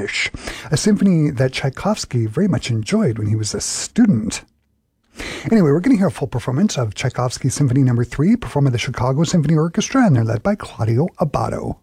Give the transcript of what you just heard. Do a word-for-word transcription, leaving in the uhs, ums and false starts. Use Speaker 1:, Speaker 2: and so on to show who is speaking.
Speaker 1: Spanish, a symphony that Tchaikovsky very much enjoyed when he was a student. Anyway, we're going to hear a full performance of Tchaikovsky's Symphony Number three, performed by the Chicago Symphony Orchestra, and they're led by Claudio Abbado.